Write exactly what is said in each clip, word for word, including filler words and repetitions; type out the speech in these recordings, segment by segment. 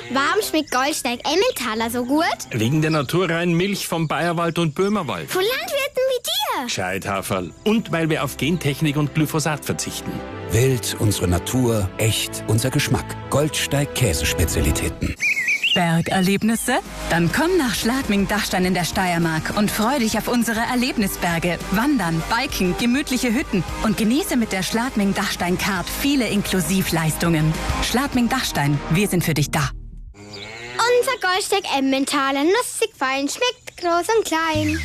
Warum schmeckt Goldsteig Emmentaler so gut? Wegen der naturreinen Milch vom Bayerwald und Böhmerwald. Von Landwirten wie dir. Gescheithaferl. Und weil wir auf Gentechnik und Glyphosat verzichten. Wild, unsere Natur, echt, unser Geschmack. Goldsteig Käsespezialitäten. Bergerlebnisse? Dann komm nach Schladming-Dachstein in der Steiermark und freu dich auf unsere Erlebnisberge. Wandern, Biken, gemütliche Hütten und genieße mit der Schladming-Dachstein-Card viele Inklusivleistungen. Schladming-Dachstein, wir sind für dich da. Unser Goldsteig Emmentaler, nussig fein, schmeckt groß und klein.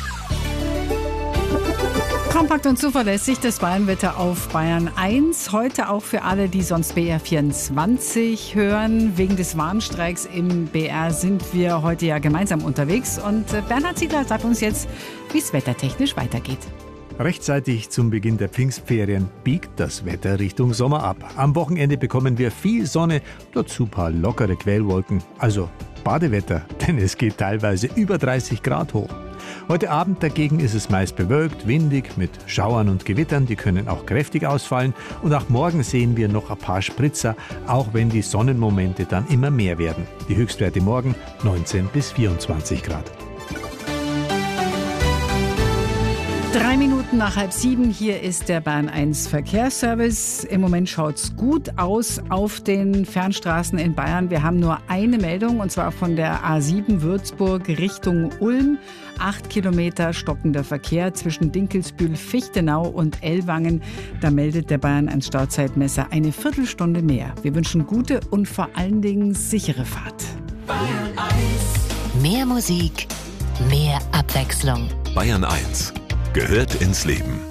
Kompakt und zuverlässig das Bayernwetter auf Bayern eins. Heute auch für alle, die sonst B R vierundzwanzig hören. Wegen des Warnstreiks im B R sind wir heute ja gemeinsam unterwegs. Und Bernhard Ziegler sagt uns jetzt, wie es wettertechnisch weitergeht. Rechtzeitig zum Beginn der Pfingstferien biegt das Wetter Richtung Sommer ab. Am Wochenende bekommen wir viel Sonne, dazu ein paar lockere Quellwolken. Also Badewetter, denn es geht teilweise über dreißig Grad hoch. Heute Abend dagegen ist es meist bewölkt, windig, mit Schauern und Gewittern, die können auch kräftig ausfallen. Und auch morgen sehen wir noch ein paar Spritzer, auch wenn die Sonnenmomente dann immer mehr werden. Die Höchstwerte morgen neunzehn bis vierundzwanzig Grad. Drei Minuten nach halb sieben, hier ist der Bayern eins Verkehrsservice. Im Moment schaut's gut aus auf den Fernstraßen in Bayern. Wir haben nur eine Meldung, und zwar von der A sieben Würzburg Richtung Ulm. Acht Kilometer stockender Verkehr zwischen Dinkelsbühl, Fichtenau und Ellwangen. Da meldet der Bayern eins Stauzeitmesser eine Viertelstunde mehr. Wir wünschen gute und vor allen Dingen sichere Fahrt. Bayern eins. Mehr Musik, mehr Abwechslung. Bayern eins gehört ins Leben.